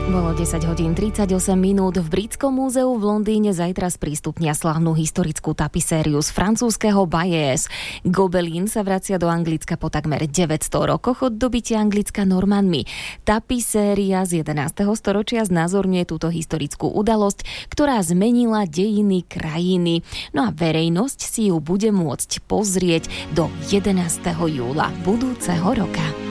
Bolo 10 hodín 38 minút. V Britskom múzeu v Londýne zajtra sprístupnia slávnu historickú tapisériu z francúzskeho Bayeux. Gobelín sa vracia do Anglicka po takmer 900 rokoch od dobytia Anglicka Normanmi. Tapiséria z 11. storočia znázorňuje túto historickú udalosť, ktorá zmenila dejiny krajiny. No a verejnosť si ju bude môcť pozrieť do 11. júla budúceho roka.